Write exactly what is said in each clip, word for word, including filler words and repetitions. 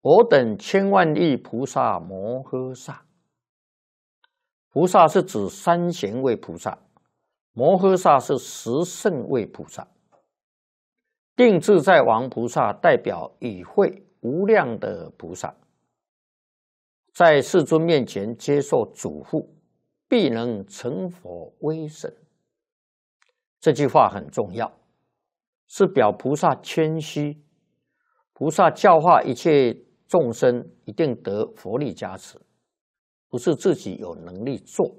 我等千万亿菩萨摩诃萨。菩萨是指三贤位菩萨，摩诃萨是十圣位菩萨。定自在王菩萨代表与会无量的菩萨，在世尊面前接受嘱咐，必能成佛威神。这句话很重要，是表菩萨谦虚，菩萨教化一切众生一定得佛力加持，不是自己有能力做。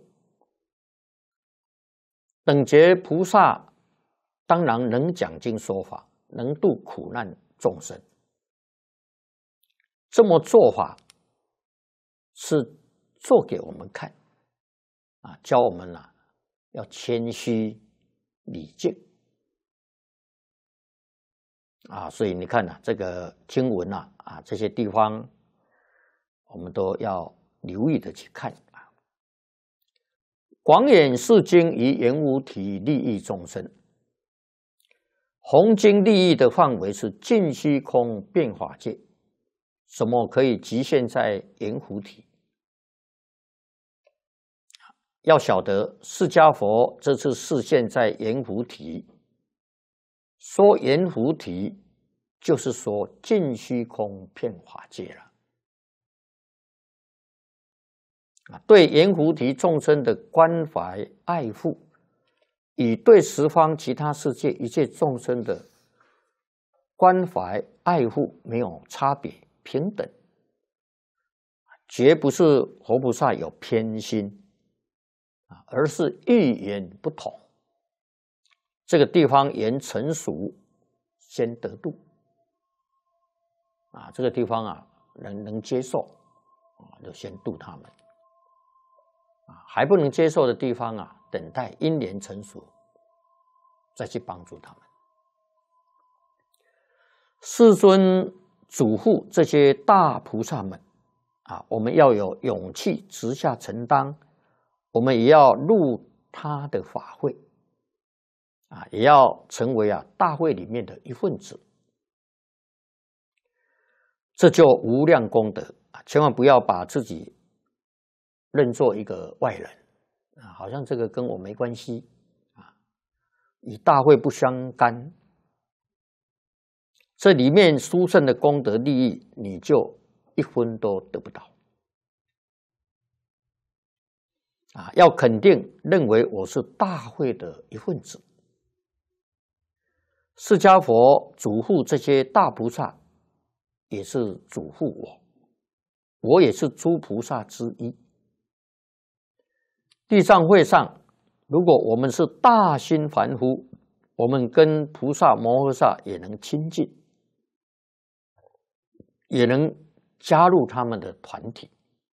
等觉菩萨当然能讲经说法，能度苦难众生。这么做法是做给我们看啊，教我们啊要谦虚礼敬啊，所以你看啊，这个经文啊啊这些地方，我们都要留意的去看啊。广演是经以言无体利益众生，弘经利益的范围是尽虚空变法界，什么可以局限在言胡体？要晓得释迦佛这次示现在言胡体，说言胡体就是说尽虚空遍法界了。对言胡体众生的关怀爱护，与对十方其他世界一切众生的关怀爱护没有差别，平等，绝不是佛菩萨有偏心，而是欲言不同。这个地方言成熟，先得度啊，这个地方啊能能接受啊，就先度他们啊，还不能接受的地方啊，等待因缘成熟，再去帮助他们。世尊嘱咐这些大菩萨们啊，我们要有勇气直下承担，我们也要入他的法会啊，也要成为啊大会里面的一份子，这就无量功德啊！千万不要把自己认作一个外人啊，好像这个跟我没关系啊，与大会不相干。这里面殊胜的功德利益，你就一分都得不到啊！要肯定认为我是大会的一份子。释迦佛嘱咐这些大菩萨，也是嘱咐我，我也是诸菩萨之一。地藏会上，如果我们是大心凡夫，我们跟菩萨摩诃萨也能亲近，也能加入他们的团体。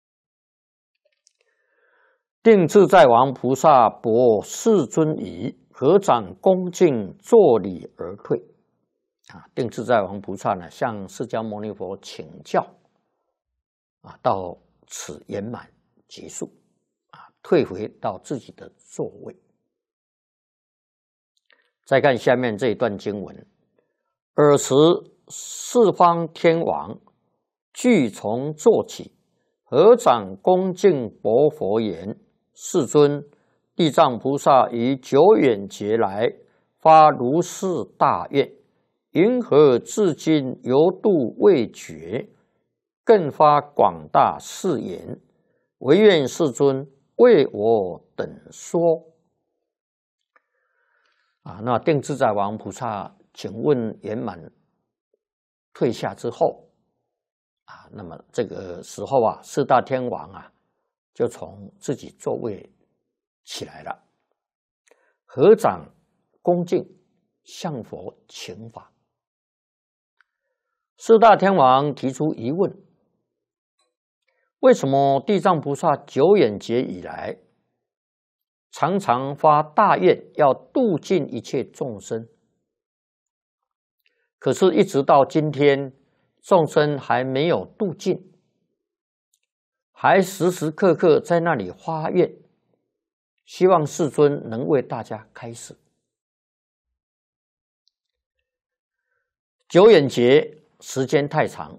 定自在王菩萨薄世尊仪，合掌恭敬作礼而退。啊，定自在王菩萨呢，向释迦牟尼佛请教，啊，到此圆满结束，啊，退回到自己的座位。再看下面这一段经文：尔时四方天王俱从坐起，合掌恭敬薄佛言：世尊，地藏菩萨于久远劫来发如是大愿，云何至今犹度未绝？更发广大誓言，唯愿世尊为我等说。啊，那定自在王菩萨请问圆满退下之后，啊，那么这个时候啊，四大天王啊，就从自己座位起来了，合掌恭敬向佛请法。四大天王提出疑问：为什么地藏菩萨久远劫以来，常常发大愿要度尽一切众生，可是一直到今天，众生还没有度尽，还时时刻刻在那里发愿，希望世尊能为大家开示。久远劫时间太长，